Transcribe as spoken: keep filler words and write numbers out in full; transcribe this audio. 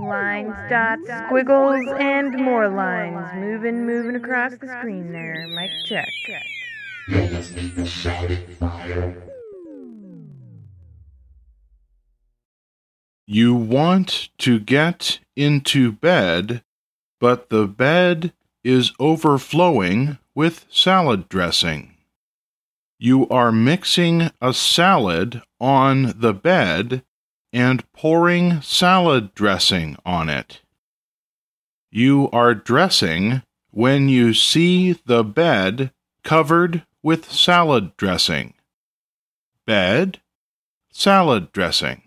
Lines, dots, squiggles, and more lines. Moving, moving across the screen there. Mic check. You're listening to Shouting Fire. You want to get into bed, but the bed is overflowing with salad dressing. You are mixing a salad on the bed and pouring salad dressing on it. You are dressing when you see the bed covered with salad dressing. Bed, salad dressing.